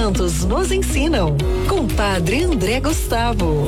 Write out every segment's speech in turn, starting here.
santos nos ensinam, com Padre André Gustavo.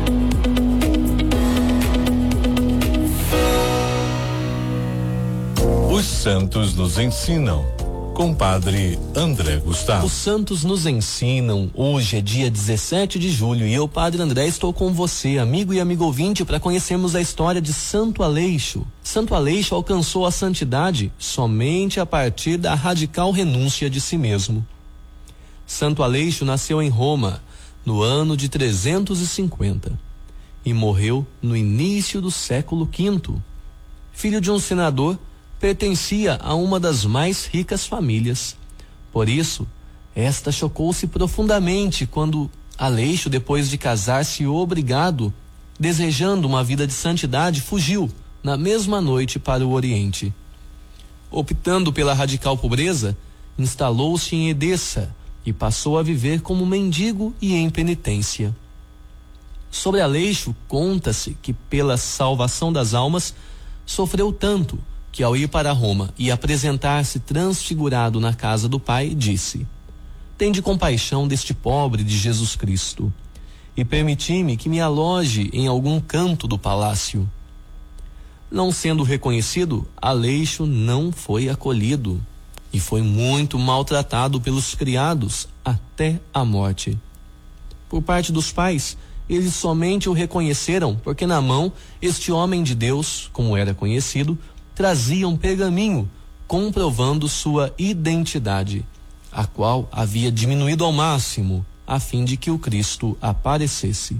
Os santos nos ensinam, com Padre André Gustavo. Os santos nos ensinam. Hoje é dia 17 de julho e eu, Padre André, estou com você, amigo e amigo ouvinte, para conhecermos a história de Santo Aleixo. Santo Aleixo alcançou a santidade somente a partir da radical renúncia de si mesmo. Santo Aleixo nasceu em Roma no ano de 350 e morreu no início do século V. Filho de um senador, pertencia a uma das mais ricas famílias. Por isso, esta chocou-se profundamente quando Aleixo, depois de casar-se obrigado, desejando uma vida de santidade, fugiu na mesma noite para o Oriente. Optando pela radical pobreza, instalou-se em Edessa e passou a viver como mendigo e em penitência. Sobre Aleixo, conta-se que pela salvação das almas sofreu tanto que, ao ir para Roma e apresentar-se transfigurado na casa do Pai, disse: tende compaixão deste pobre de Jesus Cristo e permiti-me que me aloje em algum canto do palácio. Não sendo reconhecido, Aleixo não foi acolhido e foi muito maltratado pelos criados até a morte. Por parte dos pais, eles somente o reconheceram porque na mão este homem de Deus, como era conhecido, trazia um pergaminho comprovando sua identidade, a qual havia diminuído ao máximo a fim de que o Cristo aparecesse.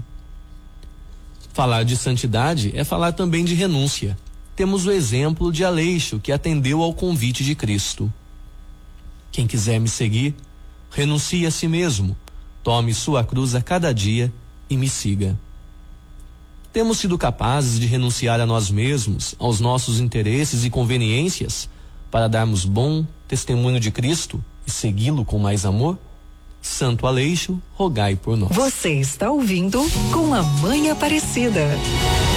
Falar de santidade é falar também de renúncia. Temos o exemplo de Aleixo, que atendeu ao convite de Cristo. Quem quiser me seguir, renuncie a si mesmo, tome sua cruz a cada dia e me siga. Temos sido capazes de renunciar a nós mesmos, aos nossos interesses e conveniências, para darmos bom testemunho de Cristo e segui-lo com mais amor? Santo Aleixo, rogai por nós. Você está ouvindo Com a Mãe Aparecida.